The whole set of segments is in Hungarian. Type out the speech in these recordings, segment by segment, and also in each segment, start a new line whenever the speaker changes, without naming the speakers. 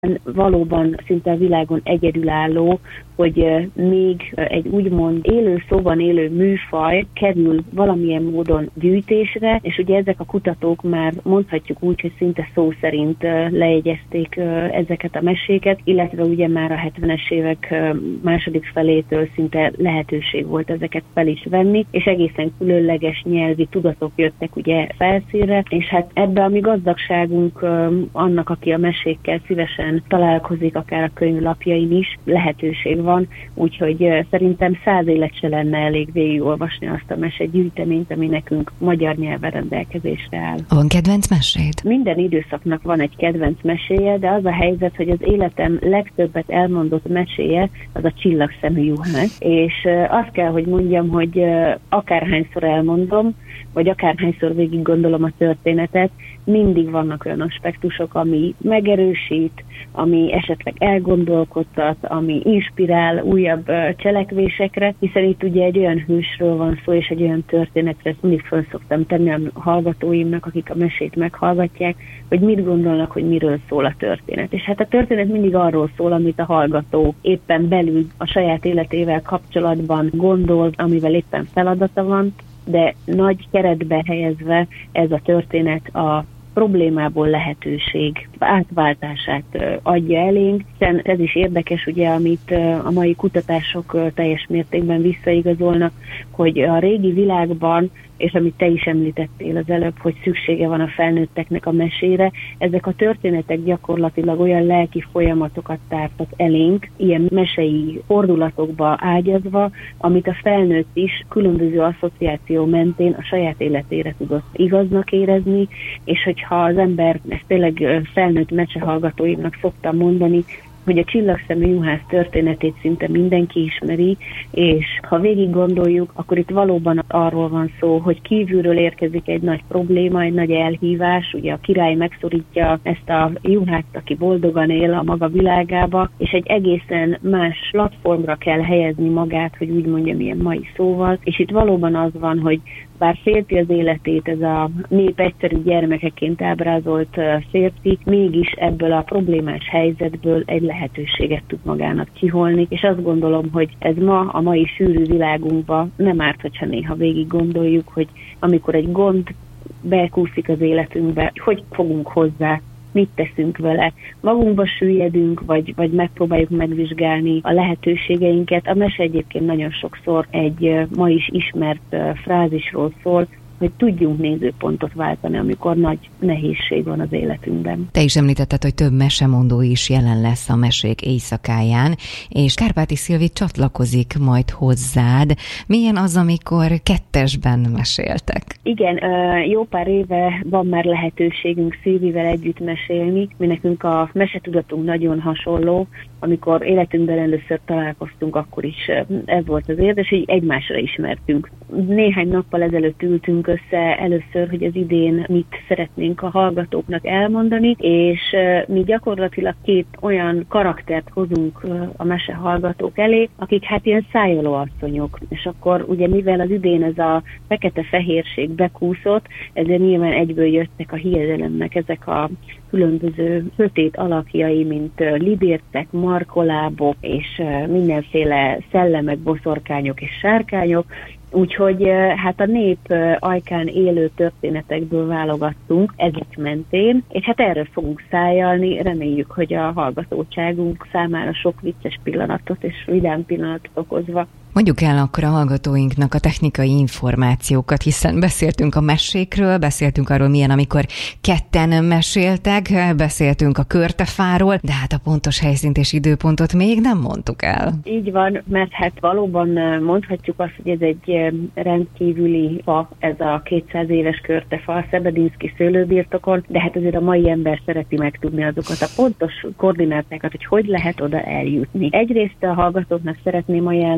valóban szinte a világon egyedülálló, hogy még egy úgymond élő szóban élő műfaj kerül valamilyen módon gyűjtésre, és ugye ezek a kutatók már mondhatjuk úgy, hogy szinte szó szerint lejegyezték ezeket a meséket, illetve ugye már a 70-es évek második felétől szinte lehetőség volt ezeket fel is venni, és egészen különleges nyelvi tudatok jöttek ugye felszínre, és hát ebbe a mi gazdagságunk annak, aki a mesékkel szívesen találkozik, akár a könyvlapjain is, lehetőség van, úgyhogy szerintem 100 élet se lenne elég végigolvasni azt a mesegyűjteményt, ami nekünk magyar nyelven rendelkezésre áll.
Van kedvenc meséd?
Minden időszaknak van egy kedvenc meséje, de az a helyzet, hogy az életem legtöbbet elmondott meséje az a Csillagszemű juhász, és azt kell, hogy mondjam, hogy akárhányszor elmondom, vagy akárhányszor végig gondolom a történetet, mindig vannak olyan aspektusok, ami megerősít, ami esetleg elgondolkodtat, ami inspirál újabb cselekvésekre, hiszen itt ugye egy olyan hősről van szó, és egy olyan történetre, ezt mindig föl szoktam tenni a hallgatóimnak, akik a mesét meghallgatják, hogy mit gondolnak, hogy miről szól a történet. És hát a történet mindig arról szól, amit a hallgató éppen belül a saját életével kapcsolatban gondol, amivel éppen feladata van, de nagy keretbe helyezve ez a történet a problémából lehetőség átváltását adja elénk, hiszen ez is érdekes, ugye, amit a mai kutatások teljes mértékben visszaigazolnak, hogy a régi világban, és amit te is említettél az előbb, hogy szüksége van a felnőtteknek a mesére, ezek a történetek gyakorlatilag olyan lelki folyamatokat tártak elénk, ilyen mesei fordulatokba ágyazva, amit a felnőtt is különböző asszociáció mentén a saját életére tudott igaznak érezni, és hogyha az ember, ezt tényleg felnőtt mesehallgatóimnak szoktam mondani, hogy a Csillagszemű juhász történetét szinte mindenki ismeri, és ha végig gondoljuk, akkor itt valóban arról van szó, hogy kívülről érkezik egy nagy probléma, egy nagy elhívás, ugye a király megszorítja ezt a juhászt, aki boldogan él a maga világába, és egy egészen más platformra kell helyezni magát, hogy úgy mondjam ilyen mai szóval, és itt valóban az van, hogy bár férfi az életét, ez a nép egyszerű gyermekeként ábrázolt férfi, mégis ebből a problémás helyzetből egy lehetőséget tud magának kiholni, és azt gondolom, hogy ez ma a mai sűrű világunkban nem árt, hogyha néha végig gondoljuk, hogy amikor egy gond bekúszik az életünkbe, hogy fogunk hozzá, mit teszünk vele, magunkba süllyedünk, vagy megpróbáljuk megvizsgálni a lehetőségeinket. A mese egyébként nagyon sokszor egy ma is ismert frázisról szól, hogy tudjunk nézőpontot váltani, amikor nagy nehézség van az életünkben.
Te is említetted, hogy több mesemondó is jelen lesz a mesék éjszakáján, és Kárpáti Szilvi csatlakozik majd hozzád. Milyen az, amikor kettesben meséltek?
Igen, jó pár éve van már lehetőségünk Szilvivel együtt mesélni. Mi nekünk a mesetudatunk nagyon hasonló. Amikor életünkben először találkoztunk, akkor is ez volt az érdekes, hogy egymásra ismertünk. Néhány nappal ezelőtt ültünk össze először, hogy az idén mit szeretnénk a hallgatóknak elmondani, és mi gyakorlatilag két olyan karaktert hozunk a mesehallgatók elé, akik hát ilyen szájoló asszonyok. És akkor ugye mivel az idén ez a fekete-fehérség bekúszott, ezért nyilván egyből jöttek a hiedelemnek ezek a különböző sötét alakjai, mint libércek, markolábok és mindenféle szellemek, boszorkányok és sárkányok. Úgyhogy hát a nép ajkán élő történetekből válogattunk ezek mentén, és hát erről fogunk szájalni, reméljük, hogy a hallgatóságunk számára sok vicces pillanatot és vidám pillanatot okozva.
Mondjuk el akkor a hallgatóinknak a technikai információkat, hiszen beszéltünk a mesékről, beszéltünk arról, milyen, amikor ketten meséltek, beszéltünk a körtefáról, de hát a pontos helyszínt és időpontot még nem mondtuk el.
Így van, mert hát valóban mondhatjuk azt, hogy ez egy rendkívüli fa, ez a 200 éves körtefa a Szebedinszky szőlőbirtokon, de hát azért a mai ember szereti megtudni azokat a pontos koordinátákat, hogy lehet oda eljutni. Egyrészt a hallgatóknak szeretném ajánlani,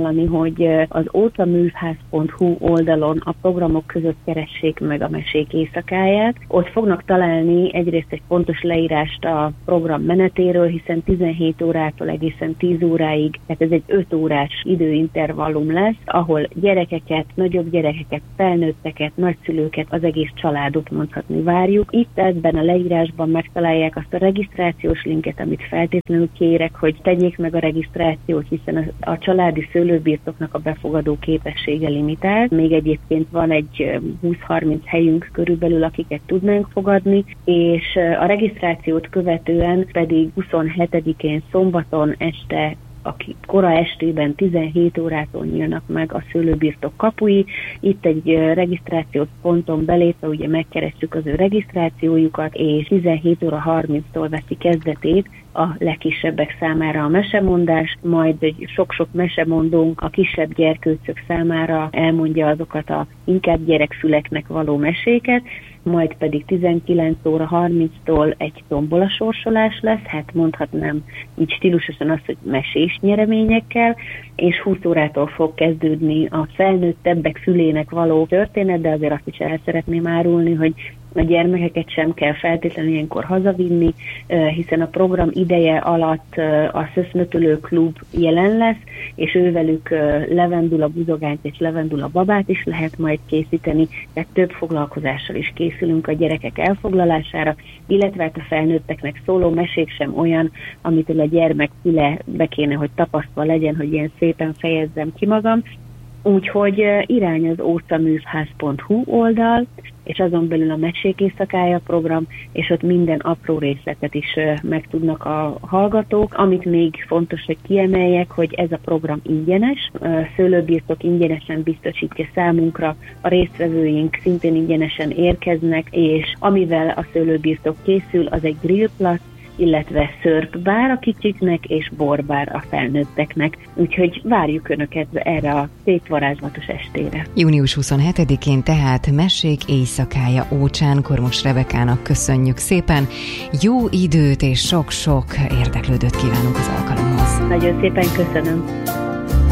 hogy az ócaművház.hu oldalon a programok között keressék meg a Mesék éjszakáját. Ott fognak találni egyrészt egy pontos leírást a program menetéről, hiszen 17 órától egészen 10 óráig, tehát ez egy 5 órás időintervallum lesz, ahol gyerekeket, nagyobb gyerekeket, felnőtteket, nagyszülőket, az egész családot mondhatni várjuk. Itt ebben a leírásban megtalálják azt a regisztrációs linket, amit feltétlenül kérek, hogy tegyék meg a regisztrációt, hiszen a családi szőlőbirtoknak a befogadó képessége limitált. Még egyébként van egy 20-30 helyünk körülbelül, akiket tudnánk fogadni, és a regisztrációt követően pedig 27-én szombaton este, aki kora estében 17 órától nyílnak meg a szőlőbirtok kapui. Itt egy regisztrációs ponton belépve ugye megkerestjük az ő regisztrációjukat, és 17 óra 30-tól veszi kezdetét a legkisebbek számára a mesemondás, majd egy sok-sok mesemondónk a kisebb gyerkőcök számára elmondja azokat a inkább gyerekfüleknek való meséket, majd pedig 19 óra 30-tól egy tombola sorsolás lesz, hát mondhatnám így stílusosan azt, hogy mesés nyereményekkel, és 20 órától fog kezdődni a felnőttebbek fülének való történet, de azért azt is el szeretném árulni, hogy a gyermekeket sem kell feltétlenül ilyenkor hazavinni, hiszen a program ideje alatt a Szöszmötölő Klub jelen lesz, és ővelük levendula buzogányt és levendula babát is lehet majd készíteni, tehát több foglalkozással is készülünk a gyerekek elfoglalására, illetve a felnőtteknek szóló mesék sem olyan, amitől a gyermek füle be kéne, hogy tapasztva legyen, hogy ilyen szépen fejezzem ki magam. Úgyhogy irány az ócaművház.hu oldal, és azon belül a Mesék éjszakája program, és ott minden apró részletet is megtudnak a hallgatók. Amit még fontos, hogy kiemeljek, hogy ez a program ingyenes, szőlőbirtok ingyenesen biztosítja számunkra, a résztvevőink szintén ingyenesen érkeznek, és amivel a szőlőbirtok készül, az egy grillplatz, illetve szörpbár a kicsiknek, és borbár a felnőtteknek. Úgyhogy várjuk Önöket erre a szép varázslatos estére.
Június 27-én tehát Mesék éjszakája Ócsán. Kormos Rebekának köszönjük szépen. Jó időt és sok-sok érdeklődőt kívánunk az alkalomhoz.
Nagyon szépen köszönöm.